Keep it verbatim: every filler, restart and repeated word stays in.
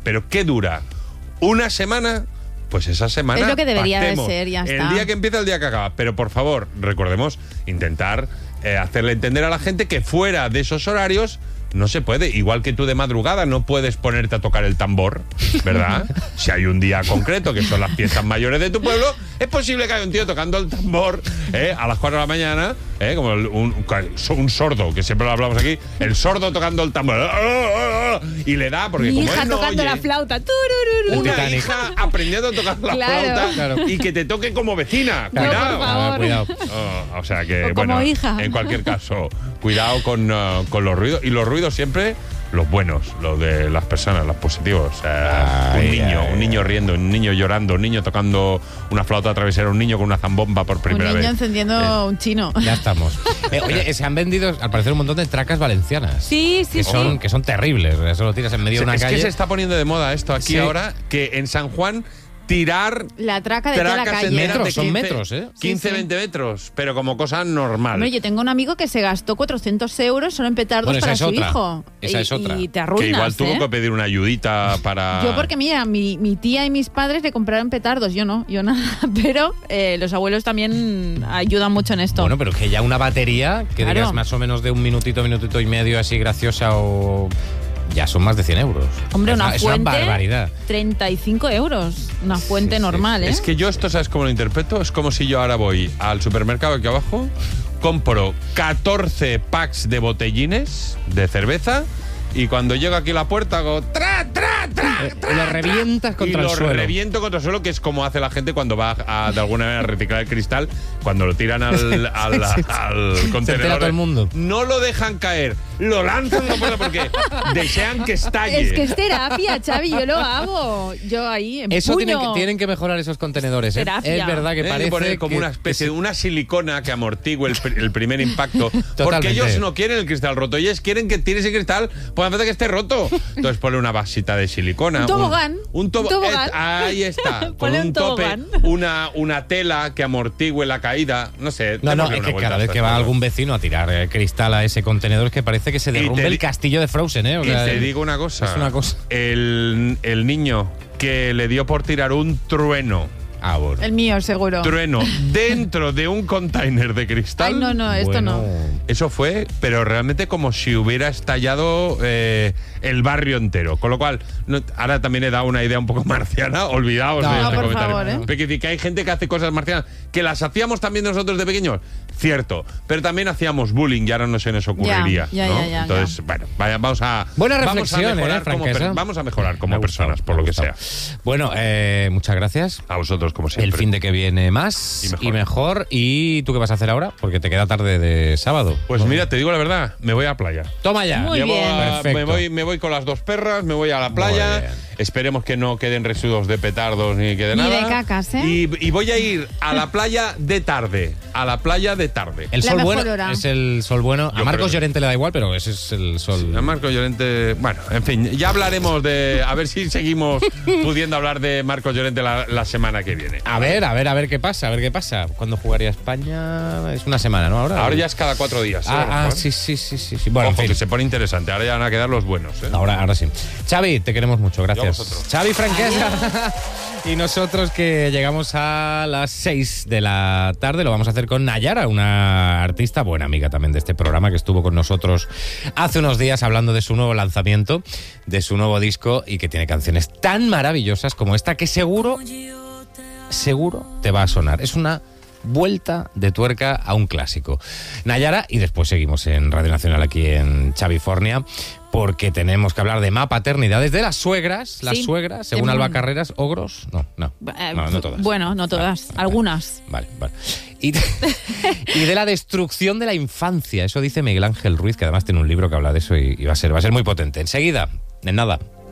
¿Pero qué dura? ¿Una semana? Pues esa semana es lo que debería pactemos. de ser, ya está. El día que empieza, el día que acaba. Pero por favor, recordemos intentar eh, hacerle entender a la gente que fuera de esos horarios no se puede. Igual que tú de madrugada no puedes ponerte a tocar el tambor, ¿verdad? Si hay un día concreto, que son las fiestas mayores de tu pueblo, es posible que haya un tío tocando el tambor eh, a las cuatro de la mañana, eh, como el, un, un sordo, que siempre lo hablamos aquí, el sordo tocando el tambor. Y le da, porque Mi como hija él no tocando oye, la flauta. Turururu. una hija aprendiendo a tocar la Claro. flauta Claro. y que te toque como vecina. No, Cuidado. por favor. Ah, cuidado. Oh, o sea que, O como bueno, hija. en cualquier caso, cuidado con, uh, con los ruidos. Y los ruidos siempre, los buenos, los de las personas, los positivos. O sea, Ay, un niño, ay, un niño riendo, un niño llorando, un niño tocando una flauta travesera, un niño con una zambomba por Un primera niño vez. encendiendo un chino. Ya estamos. Eh, oye, se han vendido, al parecer, un montón de tracas valencianas. Sí, sí, que sí. son, que son terribles. Eso lo tiras en medio de una es calle. que se está poniendo de moda esto aquí Sí. ahora, que en San Juan tirar La traca de toda la tracas calle. en Metros, de son quince, metros, ¿eh? quince, Sí, sí. veinte metros, pero como cosa normal. Hombre, yo tengo un amigo que se gastó cuatrocientos euros solo en petardos Bueno, esa para es su otra. hijo. Esa y, es otra. Y te arruinas, Que igual tuvo ¿eh? que pedir una ayudita para... Yo porque, mira, mi, mi tía y mis padres le compraron petardos, yo no, yo nada. Pero eh, los abuelos también ayudan mucho en esto. Bueno, pero que ya una batería, que Claro. digas más o menos de un minutito, minutito y medio así graciosa o... Ya son más de cien euros. Hombre, es una es fuente, una barbaridad. treinta y cinco euros. Una fuente Sí, sí, normal, ¿eh? Es que yo esto, ¿sabes cómo lo interpreto? Es como si yo ahora voy al supermercado aquí abajo, compro catorce packs de botellines de cerveza y cuando llego aquí a la puerta hago tra, tra, tra, Eh, tra, lo revientas contra y el lo suelo. reviento contra el suelo, que es como hace la gente cuando va a, de alguna manera, a reciclar el cristal, cuando lo tiran al, al, sí, sí. al Se contenedor. entera todo el mundo. No lo dejan caer, lo lanzan no puedo porque desean que estalle. Es que es terapia, Xavi, yo lo hago. Yo ahí, en Eso puño. tienen que, tienen que mejorar esos contenedores. ¿eh? Terapia. Es verdad que Eh, parece poner como que- una especie de una silicona que amortigue el, pr- el primer impacto. Porque Totalmente. ellos no quieren el cristal roto, ellos quieren que tire ese cristal, pues hace que esté roto. Entonces ponle una vasita de silicona. Un tobogán. Un, un tobo- Un tobogán. eh, ahí está. Con Ponle un, un tope, tobogán. una, una tela que amortigue la caída. No sé. No, no, démosle es una que vuelta cada a vez estas que va cosas. algún vecino a tirar eh, cristal a ese contenedor es que parece que se Y derrumbe te el di- castillo de Frozen, ¿eh? O Y sea, te digo una cosa. Es una cosa. El, el niño que le dio por tirar un trueno. Ah, bueno. El mío, seguro. Trueno dentro de un container de cristal. Ay, no, no, esto Bueno. no. Eso fue, pero realmente como si hubiera estallado eh, el barrio entero. Con lo cual, no- ahora también he dado una idea un poco marciana. Olvidaos No, de no, este por comentario. favor, ¿eh? Pero que, decir que hay gente que hace cosas marcianas, que las hacíamos también nosotros de pequeños. Cierto, pero también hacíamos bullying y ahora no se nos ocurriría. Ya, ya, ¿no? ya, ya, Entonces, bueno, vaya, vamos a, Buena vamos a reflexión, mejorar ¿eh, como Franquesa? per- vamos a mejorar como Me ha gustado, personas, por me ha lo que gustado. sea. Bueno, eh, muchas gracias. A vosotros, como siempre. El fin de que viene más Y mejor. y mejor. ¿Y tú qué vas a hacer ahora? Porque te queda tarde de sábado. Pues mira, te digo la verdad, me voy a playa. Toma ya. Muy Llevo bien. a- Perfecto. me, voy, me voy con las dos perras, me voy a la Muy playa. bien. Esperemos que no queden residuos de petardos ni que de Ni nada. de cacas, ¿eh? Y, y voy a ir a la playa de tarde. A la playa de tarde. El La sol mejor bueno hora. es el sol bueno. A Yo Marcos creo que- Llorente le da igual, pero ese es el sol. A Marco Llorente. Bueno, en fin, ya hablaremos de. A ver si seguimos pudiendo hablar de Marcos Llorente la, la semana que viene. A ver, a ver, a ver qué pasa, a ver qué pasa. ¿Cuándo jugaría España? Es una semana, ¿no? Ahora, Ahora ya es cada cuatro días. ¿eh? A lo Ah, ah, mejor. sí, sí, sí, sí. sí. Bueno, en Ojo, fin. que se pone interesante. Ahora ya van a quedar los buenos. ¿eh? Ahora, ahora sí. Xavi, te queremos mucho, Yo a gracias. vosotros. Xavi Franquesa. Y nosotros que llegamos a las seis de la tarde lo vamos a hacer con Nayara, una artista buena amiga también de este programa que estuvo con nosotros hace unos días hablando de su nuevo lanzamiento, de su nuevo disco y que tiene canciones tan maravillosas como esta que seguro, seguro te va a sonar. Es una vuelta de tuerca a un clásico. Nayara, y después seguimos en Radio Nacional aquí en Chavifornia, porque tenemos que hablar de más paternidades de las suegras, las Sí. suegras, según Em, Alba Carreras, ogros, no, no, Eh, no, no todas. Bueno, no todas, Vale, algunas. Vale, vale. Y, y de la destrucción de la infancia, eso dice Miguel Ángel Ruiz, que además tiene un libro que habla de eso y, y va a ser, va a ser muy potente. Enseguida, en nada.